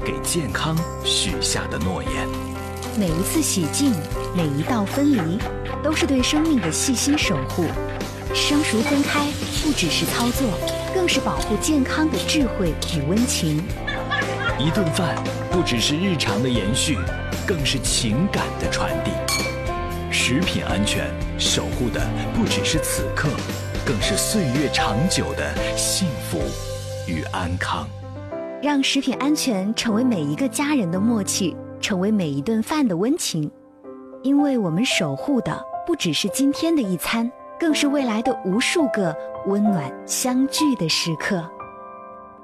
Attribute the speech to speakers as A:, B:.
A: 给健康许下的诺言。
B: 每一次洗净，每一道分离，都是对生命的细心守护。生熟分开不只是操作，更是保护健康的智慧与温情。
A: 一顿饭不只是日常的延续，更是情感的传递。食品安全守护的不只是此刻，更是岁月长久的幸福与安康。
B: 让食品安全成为每一个家人的默契，成为每一顿饭的温情。因为我们守护的不只是今天的一餐，更是未来的无数个温暖相聚的时刻。